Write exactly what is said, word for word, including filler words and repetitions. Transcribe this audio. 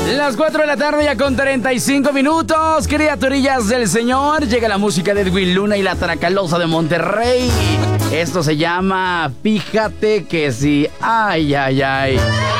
Las cuatro de la tarde ya con treinta y cinco minutos, criaturillas del Señor. Llega la música de Edwin Luna y la Tracalosa de Monterrey. Esto se llama Fíjate que sí. Ay, ay, ay.